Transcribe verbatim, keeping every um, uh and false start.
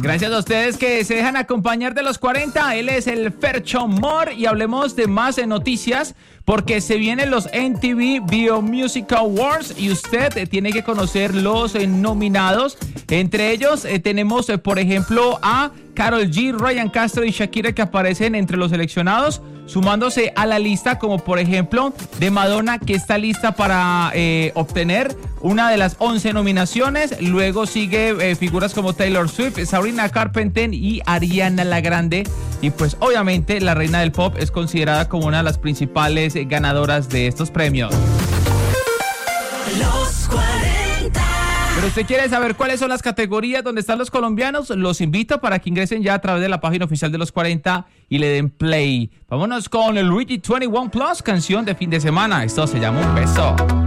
Gracias a ustedes que se dejan acompañar de los cuarenta. Él es el Fercho Mor y hablemos de más de noticias porque se vienen los M T V Video Music Awards y usted tiene que conocer los eh, nominados. Entre ellos eh, tenemos, eh, por ejemplo, a Karol G, Ryan Castro y Shakira que aparecen entre los seleccionados, sumándose a la lista como por ejemplo de Madonna, que está lista para eh, obtener una de las once nominaciones. Luego sigue eh, figuras como Taylor Swift, Sabrina Carpenter y Ariana La Grande. Y pues obviamente la reina del pop es considerada como una de las principales eh, ganadoras de estos premios. Los cuarenta. Pero usted quiere saber cuáles son las categorías donde están los colombianos, los invito para que ingresen ya a través de la página oficial de los cuarenta y le den play. Vámonos con el Luigi veintiuno Plus, canción de fin de semana. Esto se llama Un Beso.